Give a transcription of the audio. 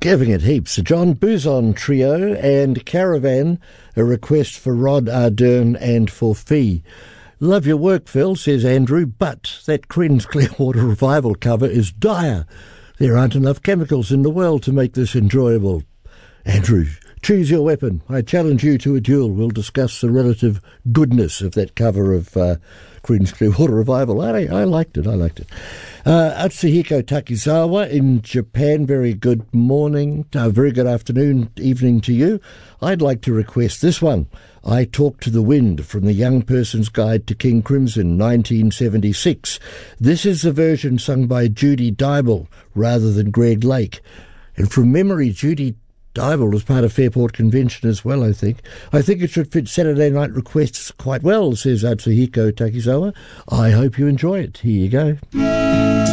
Giving it heaps. The John Buzon Trio and Caravan, a request for Rod Ardern and for Fee. Love your work, Phil, says Andrew, but that Creedence Clearwater Revival cover is dire. There aren't enough chemicals in the world to make this enjoyable. Andrew, choose your weapon. I challenge you to a duel. We'll discuss the relative goodness of that cover of Creedence Clearwater Revival. I liked it. Atsuhiko Takizawa in Japan, very good morning, very good afternoon, evening to you. I'd like to request this one. I Talk to the Wind from the Young Person's Guide to King Crimson, 1976. This is the version sung by Judy Dybel rather than Greg Lake. And from memory, Judy Dybel was part of Fairport Convention as well, I think. I think it should fit Saturday night requests quite well, says Atsuhiko Takizawa. I hope you enjoy it. Here you go.